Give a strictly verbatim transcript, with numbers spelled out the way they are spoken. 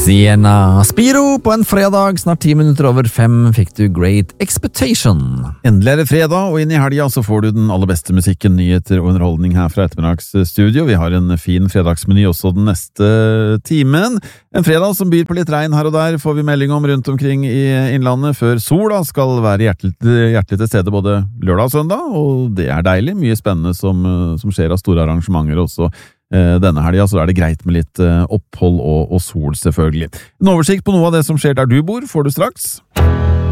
Sienna Spiro på en fredag, snart ti minutter over fem fikk du Great Expectation. Endelig er det fredag, og inn i helga så får du den aller beste musikken, nyheter og underholdning her fra ettermiddagsstudio. Vi har en fin fredagsmeny også den neste timen. En fredag som byr på litt regn her og der, får vi melding om rundt omkring i innlandet, før sola skal være hjertelig, hjertelig til stede både lørdag og søndag, og det er deilig. Mye spennende som, som skjer av store arrangementer også. Denne helga, så er det greit med litt opphold og, og sol selvfølgelig. En oversikt på noe av det som skjer der du bor får du straks.